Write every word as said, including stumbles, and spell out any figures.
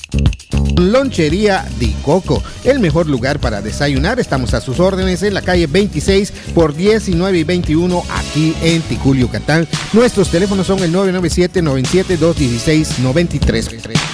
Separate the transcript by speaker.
Speaker 1: Lonchería Di Coco, el mejor lugar para desayunar. Estamos a sus órdenes en la calle veintiséis por diecinueve y veintiuno aquí en Ticul, Yucatán. Nuestros teléfonos son el nueve nueve siete, nueve siete dos, uno seis nueve tres.